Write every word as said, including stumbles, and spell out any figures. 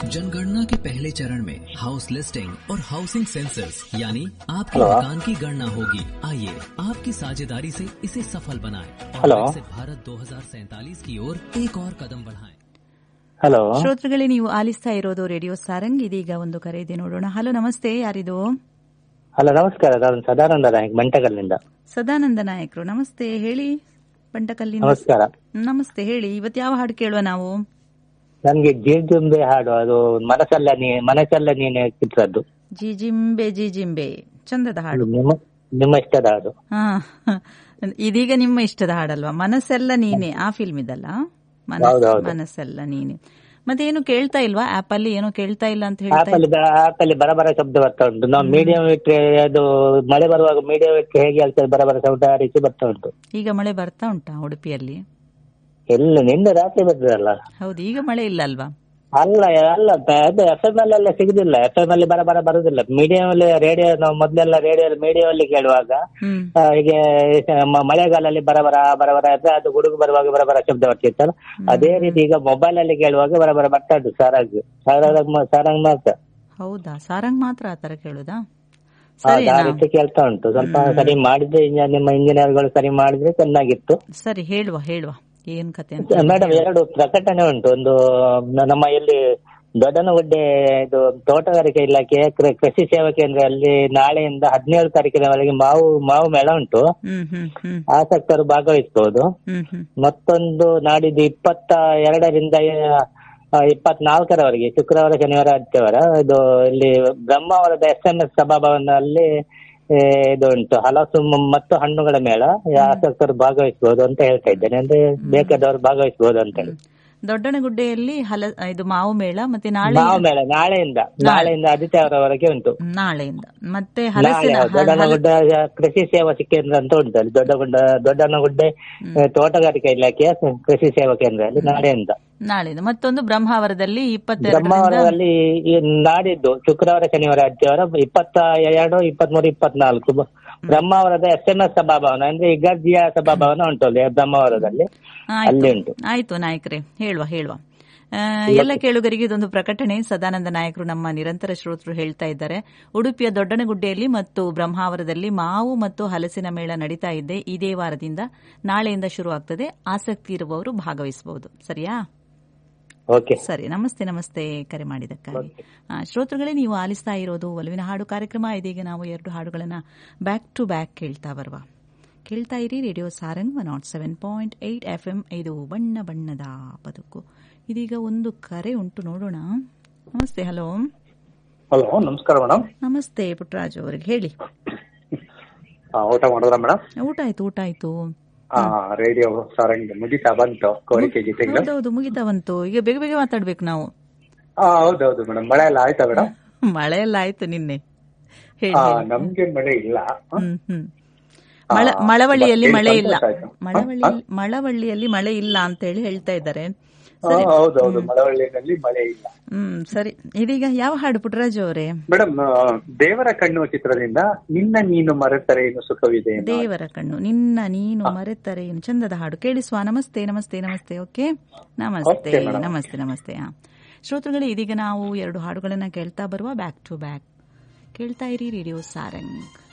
जनगणना के पहले चरण में हाउस लिस्टिंग और हाउसिंग सेंसस यानी आपके मकान की गणना होगी। आइए आपकी साझेदारी से इसे सफल बनाएं और विकसित भारत दो हज़ार सैंतालीस की ओर एक और कदम बढ़ाएं। ಹಲೋ ಶ್ರೋತೃಗಳೇ, ನೀವು ಆಲಿಸ್ತಾ ಇರೋದು ರೇಡಿಯೋ ಸಾರಂಗ್. ಇದೀಗ ಒಂದು ಕರೆ ಇದೆ, ನೋಡೋಣ. ಹಲೋ, ನಮಸ್ತೆ. ಯಾರಿದು? ಹಲೋ, ನಮಸ್ಕಾರ. ನಾನು ಸದಾನಂದ ನಾಯಕ್, ಬಂಟಕಲ್ಲಿಂದ. ಸದಾನಂದ ನಾಯಕರು, ನಮಸ್ತೆ. ಹೇಳಿ. ಬಂಟಕಲ್ಲಿಂದ. ನಮಸ್ಕಾರ. ನಮಸ್ತೆ, ಹೇಳಿ. ಇವತ್ತು ಯಾವ ಹಾಡು ಕೇಳುವ ನಾವು? ನನ್ಗೆ ಜಿಂಬೆ ಹಾಡು, ಅದು ಮನಸ್ಸಲ್ಲ ನೀ ಮನಸ್ಸಲ್ಲ ನೀನೆ ಚಿತ್ರದ್ದು. ಜಿ ಜಿಂಬೆ ಜಿ ಜಿಂಬೆ, ಚಂದದ ಹಾಡು. ನಿಮ್ಮ ನಿಮ್ಮ ಇಷ್ಟದ ಹಾಡು. ಹಾ, ಇದೀಗ ನಿಮ್ಮ ಇಷ್ಟದ ಹಾಡಲ್ವಾ? ಮನಸ್ಸೆಲ್ಲ ನೀನೆ, ಆ ಫಿಲ್ಮ್ ಇದಲ್ಲ? ಮನಸ್ಸೆಲ್ಲ ನೀನೆ. ಮತ್ತೆ ಏನು ಕೇಳ್ತಾ ಇಲ್ವಾ? ಆಪ್ ಅಲ್ಲಿ ಏನೋ ಕೇಳ್ತಾ ಇಲ್ಲ ಅಂತ ಹೇಳ್ತಾ? ಆಪ್ ಅಲ್ಲಿ ಬರಬರ ಶಬ್ದ ಬರ್ತಾ ಉಂಟು. ನಾವು ಮೀಡಿಯಂ ಇಟ್ಟರೆ ಅದು ಮಳೆ ಬರುವಾಗ ಮೀಡಿಯಂ ಇಟ್ಟರೆ ಹೇಗೆ ಹೇಳ್ತಾರೆ, ಬರಬರ ಶಬ್ದ ಆ ರೀತಿ ಬರ್ತಾ ಉಂಟು. ಈಗ ಮಳೆ ಬರ್ತಾ ಉಂಟಾ ಉಡುಪಿಯಲ್ಲಿ? ಎಲ್ಲ ನಿನ್ನೆ ರಾತ್ರಿ ಬರ್ತದಲ್ಲ. ಹೌದು, ಈಗ ಮಳೆ ಇಲ್ಲ ಅಲ್ವಾ? ಅಲ್ಲ ಅಲ್ಲ, ಅದು ಎಫ್ ಎಂ ಅಲ್ಲಿ ಎಲ್ಲ ಸಿಗುದಿಲ್ಲ. ಎಫ್ ಎಂ ಅಲ್ಲಿ ಬರಬರ ಬರುದಿಲ್ಲ. ಮೀಡಿಯಂ ಅಲ್ಲಿ ರೇಡಿಯೋ, ನಾವು ಮೊದ್ಲೆಲ್ಲ ರೇಡಿಯೋ ಮೀಡಿಯಂ ಅಲ್ಲಿ ಕೇಳುವಾಗ ಹೀಗೆ ಮಳೆಗಾಲಲ್ಲಿ ಬರಬರ ಬರಬರ ಅಂದ್ರೆ ಅದು ಗುಡುಗು ಬರುವಾಗ ಬರಬರ ಶಬ್ದ ಬರ್ತಿತ್ತಲ್ಲ, ಅದೇ ರೀತಿ ಈಗ ಮೊಬೈಲ್ ಅಲ್ಲಿ ಕೇಳುವಾಗ ಬರಬರ ಬರ್ತಾ ಉಂಟು. ಸಾರಂಗ್ ಸಾರಂಗ್ ಮಾತ್ರ. ಹೌದಾ, ಸಾರಂಗ್ ಮಾತ್ರ ಆತರ ಕೇಳುದಾ? ಆ ರೀತಿ ಕೇಳ್ತಾ ಉಂಟು. ಸ್ವಲ್ಪ ಸರಿ ಮಾಡಿದ್ರೆ, ನಿಮ್ಮ ಇಂಜಿನಿಯರ್ಗಳು ಸರಿ ಮಾಡಿದ್ರೆ ಚೆನ್ನಾಗಿತ್ತು. ಸರಿ, ಹೇಳುವ ಹೇಳುವ ಏನ್ ಕತೆ ಅಂತ. ಮೇಡಮ್, ಎರಡು ಪ್ರಕಟಣೆ ಉಂಟು. ಒಂದು ನಮ್ಮ ಇಲ್ಲಿ ದೊಡ್ಡನಗುಡ್ಡೆ ಇದು ತೋಟಗಾರಿಕೆ ಇಲಾಖೆ ಕೃಷಿ ಸೇವಾ ಕೇಂದ್ರ ಅಲ್ಲಿ ನಾಳೆಯಿಂದ ಹದಿನೇಳು ತಾರೀಕಿನವರೆಗೆ ಮಾವು ಮಾವು ಮೇಳ ಉಂಟು. ಆಸಕ್ತರು ಭಾಗವಹಿಸಬಹುದು. ಮತ್ತೊಂದು ನಾಡಿದ್ದು ಇಪ್ಪತ್ತ ಎರಡರಿಂದ ಇಪ್ಪತ್ನಾಲ್ಕರವರೆಗೆ ಶುಕ್ರವಾರ, ಶನಿವಾರ, ಆದಿತ್ಯವಾರ ಇದು ಇಲ್ಲಿ ಬ್ರಹ್ಮಾವರದ ಎಸ್ ಎಂ ಎಸ್ ಸಭಾಭವನದಲ್ಲಿ ಇದು ಉಂಟು. ಹಲಸು ಮತ್ತು ಹಣ್ಣುಗಳ ಮೇಳ. ಆಸಕ್ತರು ಭಾಗವಹಿಸಬಹುದು ಅಂತ ಹೇಳ್ತಾ ಇದ್ದೇನೆ. ಅಂದ್ರೆ ಬೇಕಾದವರು ಭಾಗವಹಿಸಬಹುದು ಅಂತ ಹೇಳಿ. ದೊಡ್ಡನಗುಡ್ಡೆಯಲ್ಲಿ ಹಲ ಇದು ಮಾವು ಮೇಳ ಮತ್ತೆ ನಾಳೆ ಮಾವು ಮೇಳ ನಾಳೆಯಿಂದ ನಾಳೆಯಿಂದ ಆದಿತ್ಯವಾರವರೆಗೆ ಉಂಟು. ನಾಳೆಯಿಂದ ಮತ್ತೆ ದೊಡ್ಡನಗುಡ್ಡ ಕೃಷಿ ಸೇವಾ ಕೇಂದ್ರ ಅಂತ ಉಂಟು ಅಲ್ಲಿ. ದೊಡ್ಡಗುಡ್ಡ ದೊಡ್ಡನಗುಡ್ಡೆ ತೋಟಗಾರಿಕಾ ಇಲಾಖೆಯ ಕೃಷಿ ಸೇವಾ ಕೇಂದ್ರ ಅಲ್ಲಿ ನಾಳೆಯಿಂದ ನಾಳೆಯಿಂದ. ಮತ್ತೊಂದು ಬ್ರಹ್ಮಾವರದಲ್ಲಿ ಇಪ್ಪತ್ತೆರಡು ಬ್ರಹ್ಮಾವರದಲ್ಲಿ ನಾಡಿದ್ದು ಶುಕ್ರವಾರ, ಶನಿವಾರ, ಆದಿತ್ಯವಾರ ಇಪ್ಪತ್ತ ಎರಡು, ಇಪ್ಪತ್ಮೂರು, ಇಪ್ಪತ್ನಾಲ್ಕು ಬ್ರಹ್ಮಾವರದ ಎಸ್ ಎಂ ಎಸ್ ಸಭಾಭವನ ಅಂದ್ರೆ ಇಗರ್ಜಿಯ ಸಭಾಭವನ ಉಂಟು ಅಲ್ಲಿ ಬ್ರಹ್ಮಾವರದಲ್ಲಿ, ಅಲ್ಲಿ ಉಂಟು. ಆಯ್ತು ನಾಯಕರೇ, ಹೇಳುವ ಹೇಳುವ ಎಲ್ಲ ಕೇಳುಗರಿಗೆ ಇದೊಂದು ಪ್ರಕಟಣೆ. ಸದಾನಂದ ನಾಯಕರು ನಮ್ಮ ನಿರಂತರ ಶ್ರೋತೃರು ಹೇಳ್ತಾ ಇದ್ದಾರೆ. ಉಡುಪಿಯ ದೊಡ್ಡನಗುಡ್ಡೆಯಲ್ಲಿ ಮತ್ತು ಬ್ರಹ್ಮಾವರದಲ್ಲಿ ಮಾವು ಮತ್ತು ಹಲಸಿನ ಮೇಳ ನಡೀತಾ ಇದೆ. ಇದೇ ವಾರದಿಂದ ನಾಳೆಯಿಂದ ಶುರು ಆಗ್ತದೆ. ಆಸಕ್ತಿ ಇರುವವರು ಭಾಗವಹಿಸಬಹುದು. ಸರಿಯಾ? ಸರಿ, ನಮಸ್ತೆ. ನಮಸ್ತೆ, ಕರೆ ಮಾಡಿದಕ್ಕಾಗಿ. ಶ್ರೋತೃಗಳೇ, ನೀವು ಆಲಿಸ್ತಾ ಇರೋದು ಒಲವಿನ ಹಾಡು ಕಾರ್ಯಕ್ರಮ. ಇದೀಗ ನಾವು ಎರಡು ಹಾಡುಗಳನ್ನ ಬ್ಯಾಕ್ ಟು ಬ್ಯಾಕ್ ಕೇಳ್ತಾ ಬರುವ ಕೇಳ್ತಾ ಇರಿ radio Sarang one not seven point eight F M. ಇದು ಬಣ್ಣ ಬಣ್ಣದ ಬದುಕು. ಇದೀಗ ಒಂದು ಕರೆ ಉಂಟು, ನೋಡೋಣ. ನಮಸ್ತೆ. ಹಲೋ ಹಲೋ, ನಮಸ್ಕಾರ ಮೇಡಮ್. ನಮಸ್ತೆ ಪುಟ್ಟರಾಜು ಅವರಿಗೆ, ಹೇಳಿ. ಊಟ ಮಾಡಿದ್ರ ಮೇಡಮ್? ಊಟ ಆಯ್ತು, ಊಟ ಆಯ್ತು. ರೇಡಿಯೋ ಸಾರಂಗ್ ಮುಗಿತಾ ಬಂತು ಕೋರಿಕೆ ಗೀತೆಗಳು? ಹೌದೌದು, ಮುಗಿತಾ ಬಂತು. ಈಗ ಬೇಗ ಬೇಗ ಮಾತಾಡ್ಬೇಕು ನಾವು. ಹೌದೌದು ಮೇಡಮ್. ಮಳೆ ಎಲ್ಲ ಆಯ್ತಾ ಮೇಡಮ್? ಮಳೆ ಎಲ್ಲ ಆಯ್ತು ನಿನ್ನೆ. ನಮ್ಗೆ ಮಳೆ ಇಲ್ಲ. ಹ್ಮ್ ಹ್ಮ್ ಮಳವಳ್ಳಿಯಲ್ಲಿ ಮಳೆ ಇಲ್ಲ. ಮಳವಳ್ಳಿ ಮಳವಳ್ಳಿಯಲ್ಲಿ ಮಳೆ ಇಲ್ಲ ಅಂತ ಹೇಳಿ ಹೇಳ್ತಾ ಇದ್ದಾರೆ. ಹೌದೌದು, ಮಳವಳ್ಳಿಯಲ್ಲಿ ಮಳೆ ಇಲ್ಲ. ಹ್ಮ್, ಸರಿ. ಇದೀಗ ಯಾವ ಹಾಡು ಪುಟ್ಟರಾಜು ಅವರೇ? ಮೇಡಮ್, ದೇವರ ಕಣ್ಣು ಚಿತ್ರದಿಂದ ನಿನ್ನ ನೀನು ಮರೆತರೆ ಏನು ಸುಖವಿದೆ. ದೇವರ ಕಣ್ಣು, ನಿನ್ನ ನೀನು ಮರೆತರೆ ಏನು, ಚಂದದ ಹಾಡು ಕೇಳಿಸುವ. ನಮಸ್ತೆ ನಮಸ್ತೆ ನಮಸ್ತೆ. ಓಕೆ, ನಮಸ್ತೆ ನಮಸ್ತೆ ನಮಸ್ತೆ. ಹಾ, ಶ್ರೋತೃಗಳೇ, ಇದೀಗ ನಾವು ಎರಡು ಹಾಡುಗಳನ್ನ ಕೇಳ್ತಾ ಬರುವ ಬ್ಯಾಕ್ ಟು ಬ್ಯಾಕ್ ಕೇಳ್ತಾ ಇರಿ ರೇಡಿಯೋ ಸಾರಂಗ್.